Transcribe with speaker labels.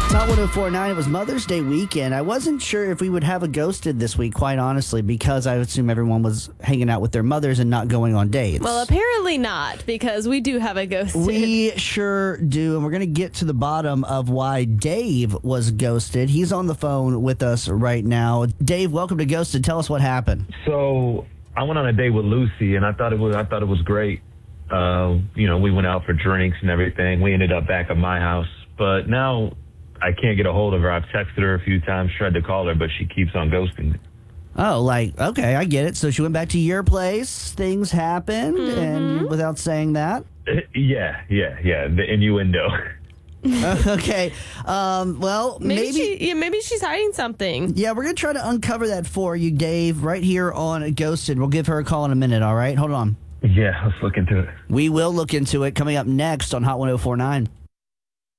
Speaker 1: Top 1049, it was Mother's Day weekend. I wasn't sure if we would have a ghosted this week, quite honestly, because I assume everyone was hanging out with their mothers and not going on dates.
Speaker 2: Well, apparently not, because we do have a ghosted.
Speaker 1: We sure do, and we're going to get to the bottom of why Dave was ghosted. He's on the phone with us right now. Dave, welcome to Ghosted. Tell us what happened.
Speaker 3: So I went on a date with Lucy, and I thought it was great. We went out for drinks and everything. We ended up back at my house, but now I can't get a hold of her. I've texted her a few times, tried to call her, but she keeps on ghosting me.
Speaker 1: Oh, okay, I get it. So she went back to your place, things happened, and without saying that?
Speaker 3: Yeah, the innuendo.
Speaker 1: Okay, well,
Speaker 2: maybe she's hiding something.
Speaker 1: Yeah, we're going to try to uncover that for you, Dave, right here on Ghosted. We'll give her a call in a minute, all right? Hold on.
Speaker 3: Yeah, let's look into it.
Speaker 1: We will look into it coming up next on Hot 1049.